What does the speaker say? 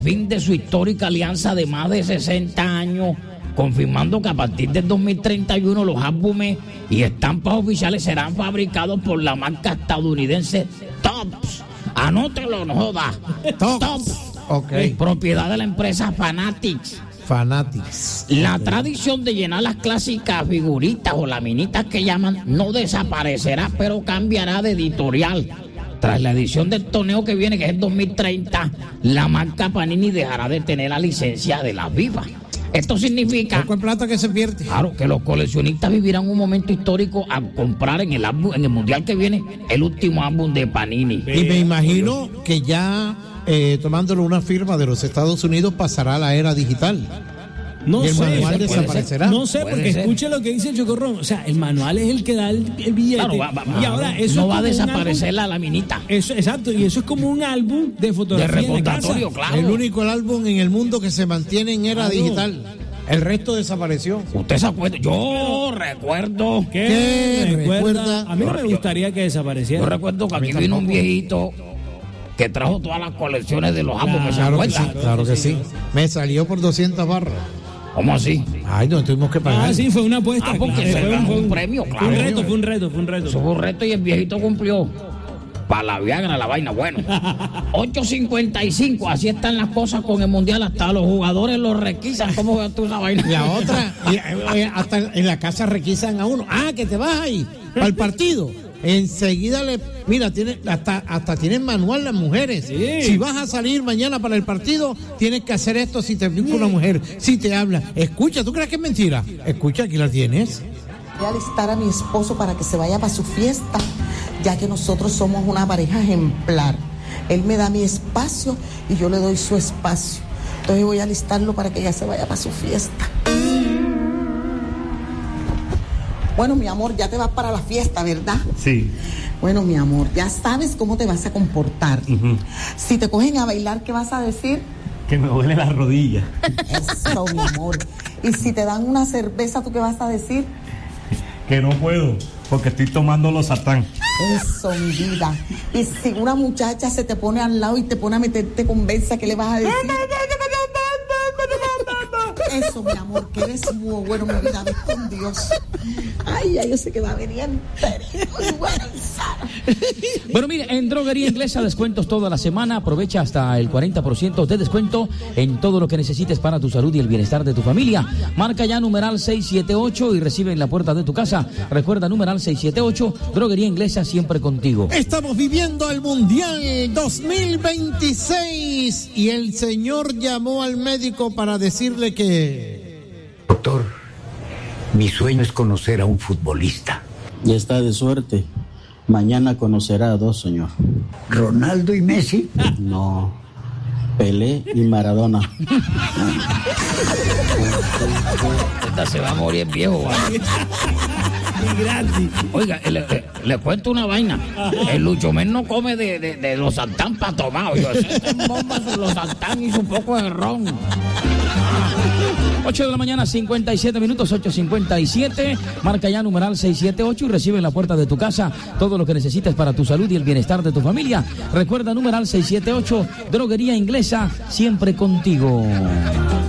Fin de su histórica alianza de más de 60 años, confirmando que a partir del 2031 los álbumes y estampas oficiales serán fabricados por la marca estadounidense Topps. Anótelo, no joda. Topps. Ok. Propiedad de la empresa Fanatics. La tradición de llenar las clásicas figuritas o laminitas que llaman no desaparecerá, pero cambiará de editorial. Tras la edición del torneo que viene, que es el 2030, la marca Panini dejará de tener la licencia de la FIFA. Esto significa... Poco en plata que se pierde. Claro, que los coleccionistas vivirán un momento histórico al comprar en el álbum, en el mundial que viene, el último álbum de Panini. Y me imagino que ya tomándolo una firma de los Estados Unidos pasará a la era digital. No y el sé, manual desaparecerá. No sé, porque escuche lo que dice el Chocorrón. O sea, el manual es el que da el billete. Claro, y ahora eso no es va a como desaparecer la laminita. Eso, exacto, y eso es como un álbum de fotografía de recordatorio, de claro. El único álbum en el mundo que se mantiene en era digital. El resto desapareció. ¿Usted se acuerda? Yo recuerdo. ¿Qué recuerda? A mí no me gustaría que desapareciera. Yo recuerdo que aquí vino un viejito que trajo todas las colecciones de los álbumes. Claro que sí, claro que sí. Me salió por 200 barras. ¿Cómo así? Ay, no tuvimos que pagar. Ah, sí, fue una apuesta. Porque claro, fue un premio, claro. Fue un reto. Eso fue un reto y el viejito cumplió. Para la Viagra, la vaina, bueno. 8.55, así están las cosas con el Mundial. Hasta los jugadores los requisan. ¿Cómo ves tú esa vaina? La otra, hasta en la casa requisan a uno. Ah, que te vas ahí, para el partido. Enseguida mira, hasta tienen manual las mujeres. Sí. Si vas a salir mañana para el partido, tienes que hacer esto si te viene una mujer, si te habla. Escucha, ¿tú crees que es mentira? Escucha, aquí la tienes. Voy a alistar a mi esposo para que se vaya para su fiesta, ya que nosotros somos una pareja ejemplar. Él me da mi espacio y yo le doy su espacio. Entonces voy a alistarlo para que ella se vaya para su fiesta. Bueno, mi amor, ya te vas para la fiesta, ¿verdad? Sí. Bueno, mi amor, ya sabes cómo te vas a comportar. Uh-huh. Si te cogen a bailar, ¿qué vas a decir? Que me duele la rodilla. Eso, mi amor. Y si te dan una cerveza, ¿tú qué vas a decir? Que no puedo, porque estoy tomando losartán. Eso, mi vida. Y si una muchacha se te pone al lado y te pone a meterte con benza, ¿qué le vas a decir? Eso, mi amor, que eres muy bueno, mi vida, ves con Dios. Ay, ya yo sé que va a venir muy bueno. Bueno, mire, en Droguería Inglesa descuentos toda la semana. Aprovecha hasta el 40% de descuento en todo lo que necesites para tu salud y el bienestar de tu familia. Marca ya numeral 678 y recibe en la puerta de tu casa. Recuerda numeral 678, Droguería Inglesa, siempre contigo. Estamos viviendo el Mundial 2026 y el señor llamó al médico para decirle que... Doctor, mi sueño es conocer a un futbolista. Ya está de suerte. Mañana conocerá a dos, señor. ¿Ronaldo y Messi? No, Pelé y Maradona. Esta se va a morir viejo. Oiga, le cuento una vaina. El Luchomén no come de los sartán para tomar. Yo sé, bombas de los sartán y su poco de ron. 8 de la mañana, 57 minutos, 8:57. Marca ya numeral 678 y recibe en la puerta de tu casa todo lo que necesites para tu salud y el bienestar de tu familia. Recuerda numeral 678, Droguería Inglesa, siempre contigo.